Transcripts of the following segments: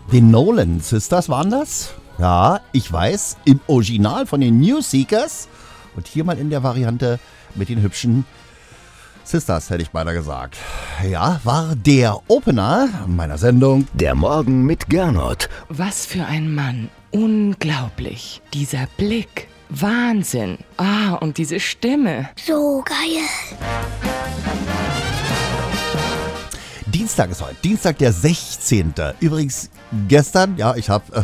Die Nolan Sisters waren das? Ja, ich weiß, im Original von den New Seekers und hier mal in der Variante mit den hübschen Sisters, hätte ich beinahe gesagt. Ja, war der Opener meiner Sendung Der Morgen mit Gernot. Was für ein Mann. Unglaublich. Dieser Blick. Wahnsinn. Und diese Stimme. So geil. Dienstag ist heute. Dienstag, der 16. Übrigens, gestern, ja, ich habe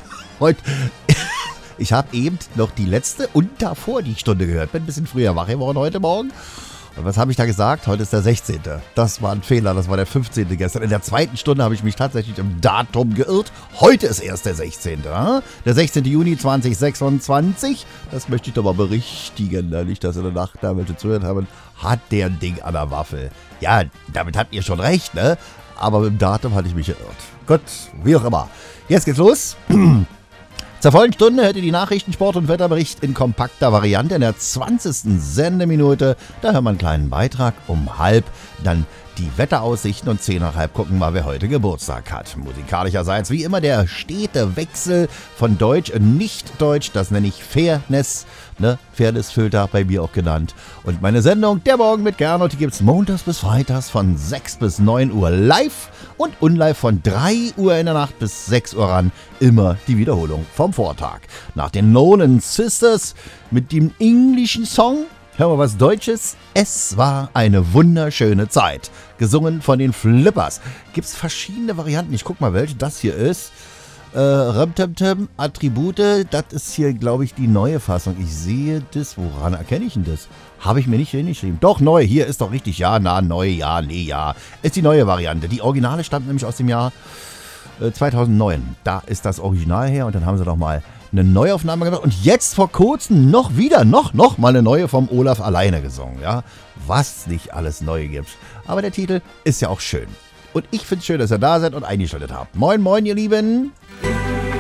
eben noch die letzte und davor die Stunde gehört. Bin ein bisschen früher wach geworden heute Morgen. Und was habe ich da gesagt? Heute ist der 16. Das war ein Fehler, das war der 15. gestern. In der zweiten Stunde habe ich mich tatsächlich im Datum geirrt. Heute ist erst der 16. Der 16. Juni 2026. Das möchte ich doch mal berichtigen. Nicht, dass in der Nacht da welche zuhören haben. Hat der ein Ding an der Waffel. Ja, damit habt ihr schon recht, ne? Aber mit dem Datum hatte ich mich geirrt. Gut, wie auch immer. Jetzt geht's los. Zur vollen Stunde hört ihr die Nachrichten, Sport- und Wetterbericht in kompakter Variante in der 20. Sendeminute. Da hören wir einen kleinen Beitrag um 12:30, dann die Wetteraussichten und 10:30 gucken wir, wer heute Geburtstag hat. Musikalischerseits wie immer der stete Wechsel von Deutsch und Nicht-Deutsch, das nenne ich Fairness, ne? Fairness-Filter bei mir auch genannt. Und meine Sendung, der Morgen mit Gernot, die gibt's montags bis freitags von 6 bis 9 Uhr live und unlive von 3 Uhr in der Nacht bis 6 Uhr ran. Immer die Wiederholung vom Vortag. Nach den Nolan Sisters mit dem englischen Song hören wir was Deutsches. Es war eine wunderschöne Zeit. Gesungen von den Flippers. Gibt's verschiedene Varianten. Ich guck mal, welche das hier ist. Remtemtem, Attribute. Das ist hier, glaube ich, die neue Fassung. Ich sehe das. Woran erkenne ich denn das? Habe ich mir nicht hingeschrieben. Doch, neu. Hier ist doch richtig. Ja, neu, ja, nee, ja. Ist die neue Variante. Die Originale stammt nämlich aus dem Jahr 2009. Da ist das Original her und dann haben sie doch mal eine Neuaufnahme gemacht und jetzt vor kurzem noch mal eine neue vom Olaf alleine gesungen, ja. Was nicht alles neu gibt. Aber der Titel ist ja auch schön. Und ich finde es schön, dass ihr da seid und eingeschaltet habt. Moin, moin, ihr Lieben.